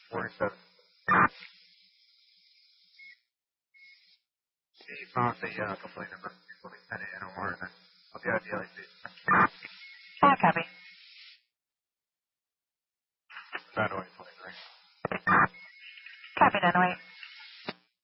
47. He found the complaint number. We'll be sending in or and then I'll be out the LAC. Copy. January 23. Copy, 908.